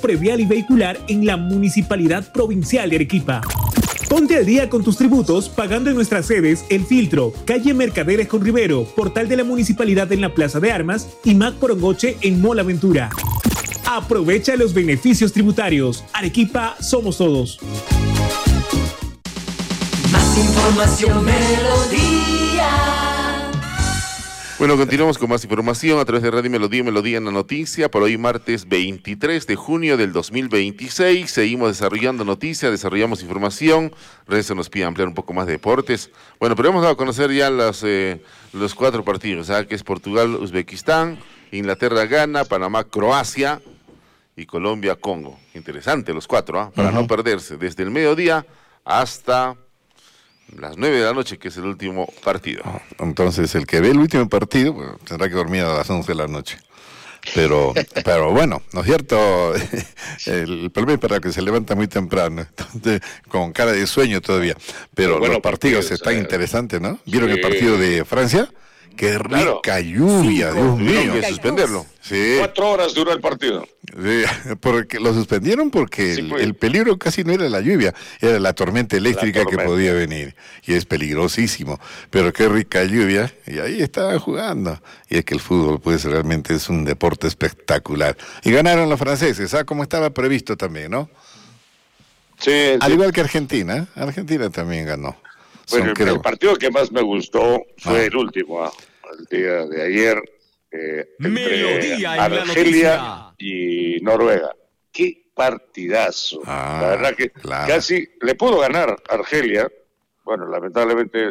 predial y vehicular en la Municipalidad Provincial de Arequipa. Ponte al día con tus tributos pagando en nuestras sedes El Filtro, calle Mercaderes con Rivero, portal de la Municipalidad en la Plaza de Armas y Mac Porongoche en Mall Aventura. Aprovecha los beneficios tributarios. Arequipa, somos todos. Más información, Melodía. Bueno, continuamos con más información a través de Radio Melodía, Melodía en la Noticia, por hoy martes 23 de junio del 2026. Seguimos desarrollando noticias, desarrollamos información. Renzo nos pide ampliar un poco más de deportes. Bueno, pero hemos dado a conocer ya los 4 partidos, ¿sabes? Que es Portugal, Uzbekistán, Inglaterra, Ghana, Panamá, Croacia y Colombia, Congo. Interesante los 4, ¿eh? Para no perderse, desde el mediodía hasta las 9 de la noche, que es el último partido. Entonces, el que ve el último partido, bueno, tendrá que dormir a las 11 de la noche. Pero bueno, ¿no es cierto? El problema es para que se levanta muy temprano, entonces, con cara de sueño todavía. Pero bueno, los partidos están interesantes, ¿no? ¿Vieron el partido de Francia? ¡Qué rica lluvia! Dios mío. Que suspenderlo. Sí. 4 horas duró el partido. Sí, porque lo suspendieron porque el peligro casi no era la lluvia, era la tormenta eléctrica que podía venir. Y es peligrosísimo. Pero qué rica lluvia. Y ahí estaban jugando. Y es que el fútbol, pues, realmente es un deporte espectacular. Y ganaron los franceses, como estaba previsto también, ¿no? Sí. Al igual que Argentina. Argentina también ganó. Bueno, el partido que más me gustó fue el último, el día de ayer, entre Argelia y Noruega. ¡Qué partidazo! La verdad que casi le pudo ganar Argelia. Bueno, lamentablemente,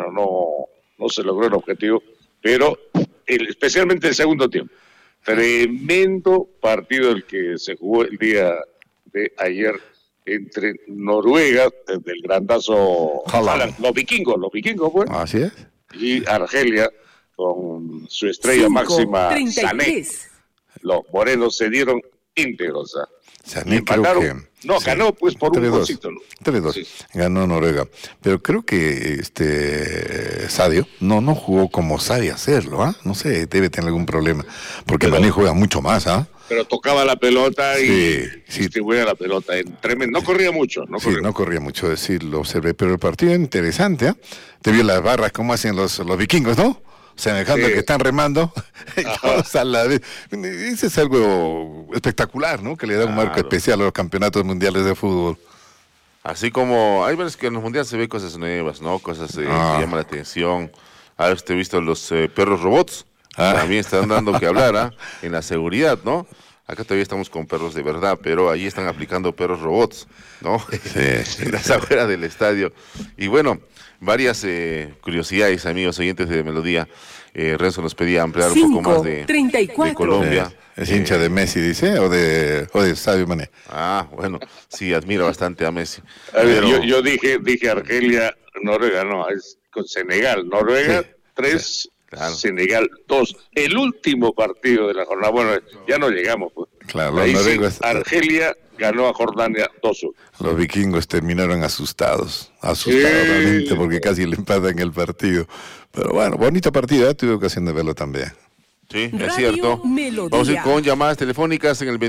no se logró el objetivo, pero especialmente el segundo tiempo. Tremendo partido el que se jugó el día de ayer entre Noruega, del grandazo Haaland, los vikingos, pues. Así es. Y Argelia, con su estrella máxima, Sané. Los morenos se dieron íntegros. Sané creo que... No, sí, ganó pues por 3-2, un golcito. 3-2, sí. Ganó Noruega. Pero creo que Sadio no jugó como sabe hacerlo, No sé, debe tener algún problema. Porque Mané juega mucho más, Pero tocaba la pelota y distribuía la pelota. Tremendo. No corría mucho. No corría mucho, lo observé. Pero el partido es interesante, Te vio las barras como hacen los vikingos, ¿no? Semejando que están remando. A la vez. Eso es algo espectacular, ¿no? Que le da un marco especial a los campeonatos mundiales de fútbol. Así como hay veces que en los mundiales se ve cosas nuevas, ¿no? Cosas que llaman la atención. Ahora usted ha visto los perros robots. También están dando que hablar, en la seguridad, ¿no? Acá todavía estamos con perros de verdad, pero ahí están aplicando perros robots, ¿no? En las afueras del estadio. Y bueno, varias curiosidades, amigos oyentes de Melodía. Renzo nos pedía ampliar un poco más de Colombia. Es hincha de Messi, dice, o de Sadio Mané. Bueno, sí, admiro bastante a Messi. Yo dije Argelia, Noruega, no, es con Senegal. Noruega, 3, claro. Senegal, 2. El último partido de la jornada, bueno, ya no llegamos, pues. Claro, ahí Argelia ganó a Jordania 2-1. Los vikingos terminaron asustados realmente, porque casi le empatan el partido. Pero bueno, bonito partido, tuve ocasión de verlo también. Sí, es cierto. Melodía. Vamos a ir con llamadas telefónicas en el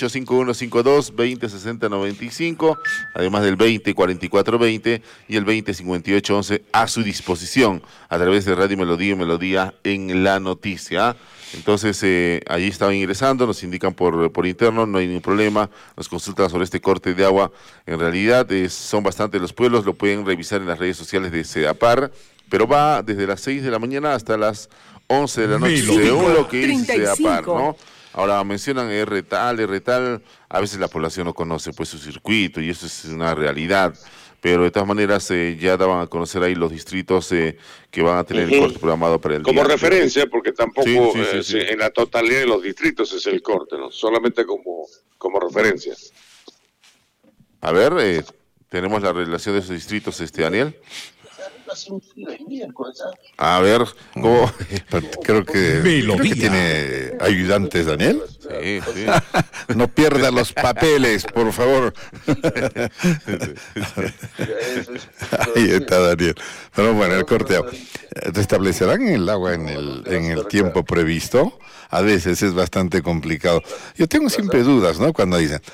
285152-206095, además del 204420 y el 205811 a su disposición a través de Radio Melodía y Melodía en la Noticia. Entonces, allí estaban ingresando, nos indican por interno, no hay ningún problema, nos consultan sobre este corte de agua. En realidad, son bastantes los pueblos, lo pueden revisar en las redes sociales de CEDAPAR, pero va desde las 6 de la mañana hasta las 11 de la noche, según lo que dice CEDAPAR, ¿no? Ahora mencionan R tal, a veces la población no conoce pues su circuito y eso es una realidad. Pero de todas maneras ya daban a conocer ahí los distritos que van a tener el corte programado para el día. Como referencia, porque tampoco en la totalidad de los distritos es el corte, ¿no? Solamente como referencia. A ver, tenemos la relación de esos distritos, Daniel. A ver, ¿cómo? Creo que tiene ayudantes, Daniel. Sí. No pierda los papeles, por favor. Ahí está Daniel. Pero bueno, el corteo. ¿Restablecerán el agua en el tiempo previsto? A veces es bastante complicado. Yo tengo siempre dudas, ¿no? Cuando dicen,